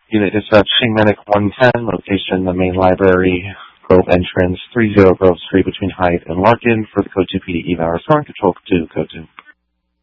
Unit dispatching Medic 110, location the main library, Grove entrance, 30 Grove Street between Hyde and Larkin for the Code 2 PD eval. Restoring control to Code 2.